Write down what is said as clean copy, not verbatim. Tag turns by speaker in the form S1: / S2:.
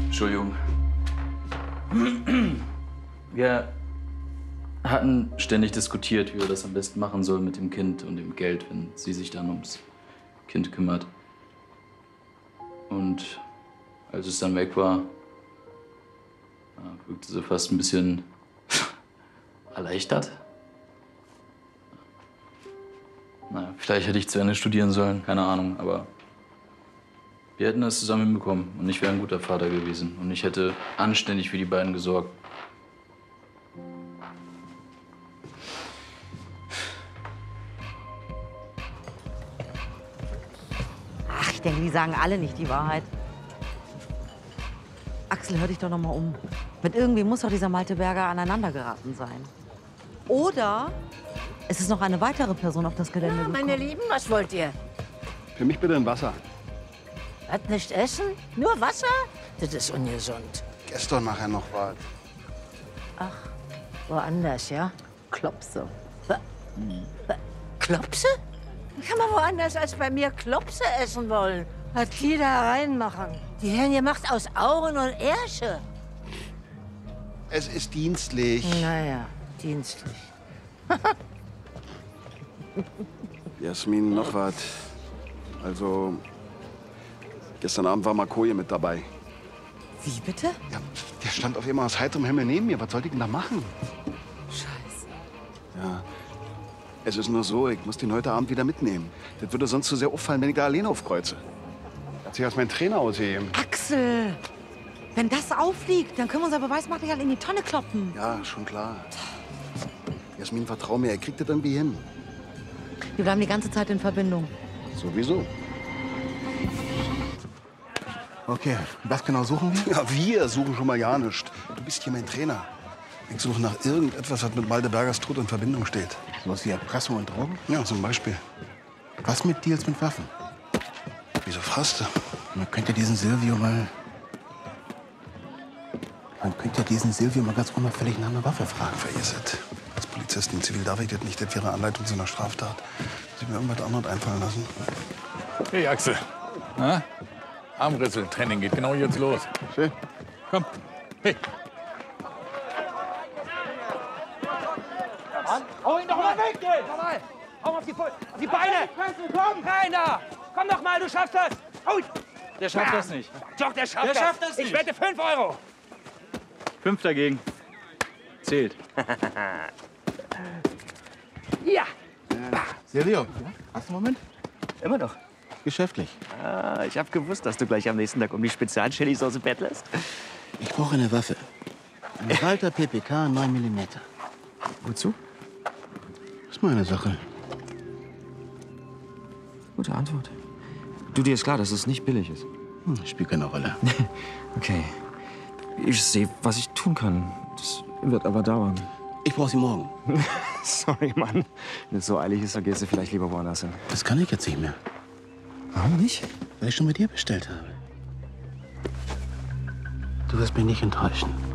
S1: Entschuldigung. Wir hatten ständig diskutiert, wie wir das am besten machen sollen mit dem Kind und dem Geld, wenn sie sich dann ums Kind kümmert. Und als es dann weg war, wirkte sie fast ein bisschen erleichtert. Naja, vielleicht hätte ich zu Ende studieren sollen, keine Ahnung, aber wir hätten das zusammen hinbekommen und ich wäre ein guter Vater gewesen und ich hätte anständig für die beiden gesorgt.
S2: Ach, ich denke, die sagen alle nicht die Wahrheit. Axel, hör dich doch noch mal um. Mit irgendwie muss doch dieser Malte Berger aneinander geraten sein. Oder es ist noch eine weitere Person auf das Gelände gekommen.
S3: Meine Lieben, was wollt ihr?
S4: Für mich bitte ein Wasser.
S3: Was, nicht essen? Nur Wasser? Das ist ungesund.
S4: Gestern nachher noch was.
S3: Ach, woanders, ja?
S2: Klopse.
S3: Klopse? Kann man woanders als bei mir Klopse essen wollen? Was die da reinmachen? Die werden gemacht aus Augen und Ärsche.
S4: Es ist dienstlich.
S3: Naja, dienstlich.
S4: Jasmin, noch was. Also, gestern Abend war Makoje mit dabei.
S2: Wie bitte?
S4: Ja, der stand auf einmal aus heiterem Himmel neben mir. Was sollte ich denn da machen?
S2: Scheiße.
S4: Ja, es ist nur so, ich muss den heute Abend wieder mitnehmen. Das würde sonst zu sehr auffallen, wenn ich da alleine aufkreuze. Hat sich als mein Trainer ausgegeben.
S2: Axel, wenn das auffliegt, dann können wir unser Beweismaterial in die Tonne kloppen.
S4: Ja, schon klar. Jasmin, vertrau mir, er kriegt das irgendwie hin.
S2: Wir bleiben die ganze Zeit in Verbindung.
S4: Sowieso.
S5: Okay, was genau suchen wir?
S4: Ja, wir suchen schon mal ja nichts. Du bist hier mein Trainer. Ich suche nach irgendetwas, was mit Malte Bergers Tod in Verbindung steht.
S5: Sowas wie Erpressung und Drogen?
S4: Ja, zum Beispiel.
S5: Was mit Deals mit Waffen?
S4: Wieso fragst du?
S5: Man könnte diesen Silvio mal ganz unauffällig nach einer Waffe fragen.
S4: Vergiss es. Als Polizist in Zivil darf ich das nicht. Das wäre Anleitung zu einer Straftat. Muss ich mir irgendwas anderes einfallen lassen.
S6: Hey Axel, na? Armritzeltraining geht genau jetzt los.
S4: Schön.
S6: Komm, hey.
S7: Hau ihn doch mal weg jetzt! Komm mal! Hau auf die Beine! Komm! Rein da! Komm doch mal, du schaffst das! Hau ihn!
S1: Der schafft das nicht.
S7: Doch, der schafft das! Ich wette 5 Euro!
S1: 5 dagegen. Zählt.
S7: Ja!
S5: Silvio, hast du einen Moment?
S8: Immer noch.
S5: Geschäftlich.
S8: Ah, ich hab gewusst, dass du gleich am nächsten Tag um die Spezialchilis aus dem Bett lässt.
S5: Ich brauche eine Waffe. Eine Walter PPK 9 mm.
S8: Wozu?
S5: Ist meine Sache.
S8: Gute Antwort. Du, dir ist klar, dass es nicht billig ist.
S5: Spielt keine Rolle.
S8: Okay. Ich sehe, was ich tun kann. Das wird aber dauern.
S5: Ich brauche sie morgen.
S8: Sorry, Mann. Wenn es so eilig ist, dann gehst du vielleicht lieber woanders hin.
S5: Das kann ich jetzt nicht mehr.
S8: Warum nicht?
S5: Weil ich schon bei dir bestellt habe. Du wirst mich nicht enttäuschen.